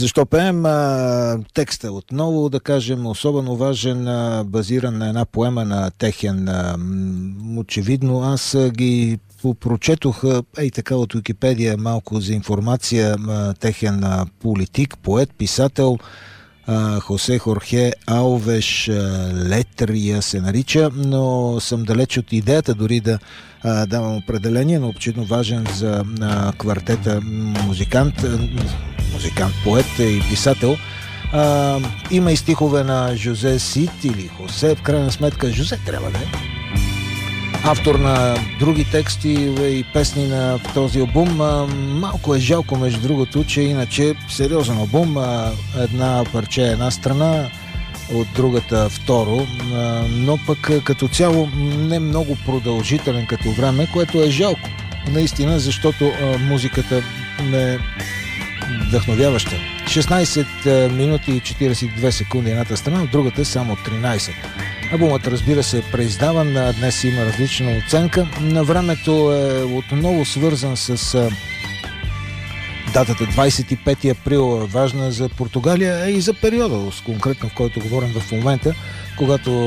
Защо пеем? Текста отново, да кажем, особено важен, базиран на една поема на Техен. Очевидно, аз ги прочетох така от Уикипедия малко за информация. Техен политик, поет, писател, Хосе Хорхе Алвеш Летрия се нарича, но съм далеч от идеята дори да давам определение, но очевидно важен за квартета музикант, поет и писател. Има и стихове на Жозе Сит или Хосе, в крайна сметка Жозе трябва да е. Автор на други тексти и песни на този албум. Малко е жалко, между другото, че иначе сериозен албум. Една парче една страна, от другата второ, но пък като цяло не много продължителен като време, което е жалко. Наистина, защото музиката ме вдъхновяваща. 16 минути и 42 секунди едната страна, от другата само 13. Албумът, разбира се, е преиздаван, днес има различна оценка. На времето е отново свързан с датата 25 април, важна за Португалия и за периода, конкретно в който говорим в момента, когато